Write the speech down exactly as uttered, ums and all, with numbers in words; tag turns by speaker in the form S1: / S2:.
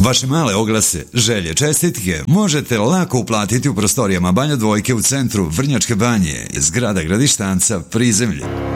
S1: Vaše male oglase, želje, čestitke možete lako uplatiti u prostorijama Banja Dvojke u centru Vrnjačke Banje, zgrada Gradištanca, prizemlje.